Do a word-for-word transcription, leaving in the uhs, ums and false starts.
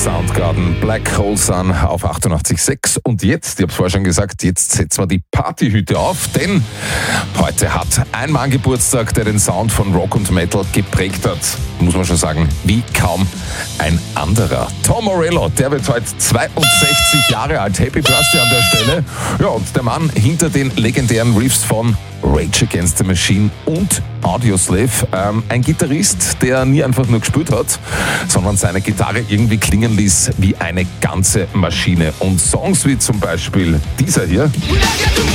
Soundgarden, Black Hole Sun auf achtundachtzig Komma sechs. Und jetzt, ich habe es vorher schon gesagt, jetzt setzen wir die Partyhüte auf, denn heute hat ein Mann Geburtstag, der den Sound von Rock und Metal geprägt hat. Muss man schon sagen, wie kaum ein anderer. Tom Morello, der wird heute zweiundsechzig Jahre alt. Happy Birthday an der Stelle. Ja, und der Mann hinter den legendären Riffs von Rage Against the Machine und Audioslave. Ähm, ein Gitarrist, der nie einfach nur gespielt hat, sondern seine Gitarre irgendwie klingen ließ wie eine ganze Maschine. Und Songs wie zum Beispiel dieser hier.